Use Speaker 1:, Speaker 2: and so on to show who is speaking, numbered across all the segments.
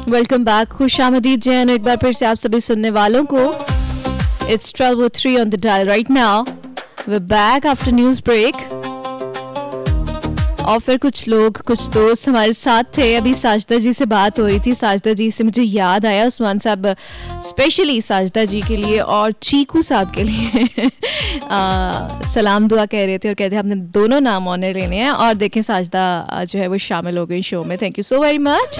Speaker 1: Welcome back, खुशामदीद Jain एक बार फिर से आप सभी सुनने वालों को। It's 12:03 on the dial right now. We back after news break. और फिर कुछ लोग, कुछ दोस्त हमारे साथ थे। अभी साजिदा जी से बात हो रही थी। साजिदा जी से मुझे याद आया, उस्मान साहब स्पेशली साजिदा जी के लिए और चीकू साहब के लिए सलाम दुआ कह रहे थे और कहते हैं आपने दोनों नाम ऑनर लेने हैं। और देखें साजिदा जो है वो शामिल हो गई शो में। Thank you so very much.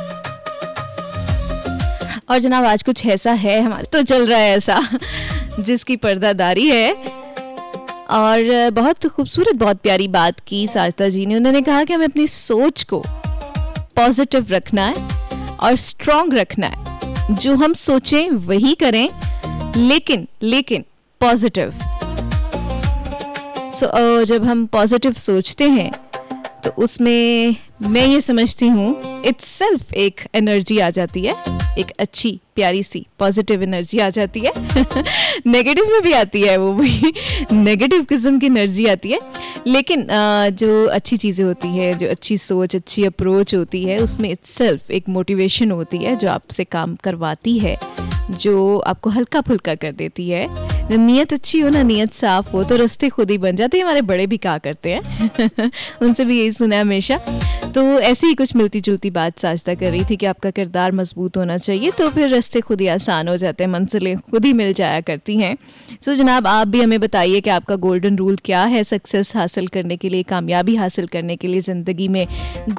Speaker 1: और जनाब आज कुछ ऐसा है हमारे तो चल रहा है ऐसा जिसकी पर्दादारी है। और बहुत खूबसूरत, बहुत प्यारी बात की साजिदा जी ने। उन्होंने कहा कि हमें अपनी सोच को पॉजिटिव रखना है और स्ट्रॉन्ग रखना है। जो हम सोचें वही करें, लेकिन पॉजिटिव। जब हम पॉजिटिव सोचते हैं तो उसमें मैं ये समझती हूँ इट्सेल्फ एक एनर्जी आ जाती है, एक अच्छी प्यारी सी पॉजिटिव एनर्जी आ जाती है। नेगेटिव में भी आती है, वो भी नेगेटिव किस्म की एनर्जी आती है। लेकिन जो अच्छी चीज़ें होती है, जो अच्छी सोच, अच्छी अप्रोच होती है, उसमें इट्सेल्फ एक मोटिवेशन होती है जो आपसे काम करवाती है, जो आपको हल्का फुल्का कर देती है। नीयत अच्छी हो ना, नीयत साफ हो तो रास्ते खुद ही बन जाते हैं। हमारे बड़े भी कहा करते हैं उनसे भी यही सुना है हमेशा। तो ऐसी ही कुछ मिलती जुलती बात साजिदा कर रही थी कि आपका किरदार मजबूत होना चाहिए, तो फिर रास्ते खुद ही आसान हो जाते हैं, मंजिलें खुद ही मिल जाया करती हैं। सो जनाब आप भी हमें बताइए कि आपका गोल्डन रूल क्या है सक्सेस हासिल करने के लिए, कामयाबी हासिल करने के लिए ज़िंदगी में।